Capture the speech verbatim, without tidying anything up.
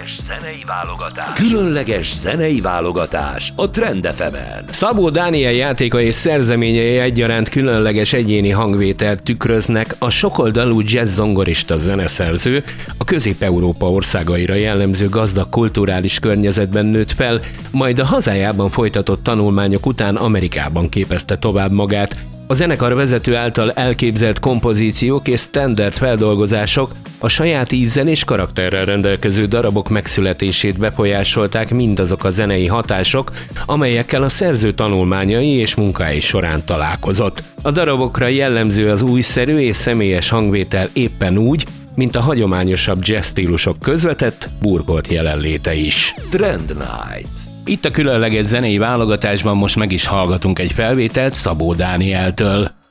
Különleges zenei válogatás. Különleges zenei válogatás a Trend ef emen. Szabó Dániel játéka és szerzeményei egyaránt különleges egyéni hangvételt tükröznek. A sokoldalú jazz zongorista zeneszerző a Közép-Európa országaira jellemző gazdag kulturális környezetben nőtt fel, majd a hazájában folytatott tanulmányok után Amerikában képezte tovább magát. A zenekar vezető által elképzelt kompozíciók és standard feldolgozások a saját ízzel és karakterrel rendelkező darabok megszületését befolyásolták, mindazok a zenei hatások, amelyekkel a szerző tanulmányai és munkái során találkozott. A darabokra jellemző az újszerű és személyes hangvétel éppen úgy, mint a hagyományosabb jazz stílusok közvetett, burkolt jelenléte is. Trend Night. Itt a különleges zenei válogatásban most meg is hallgatunk egy felvételt Szabó Dánieltől.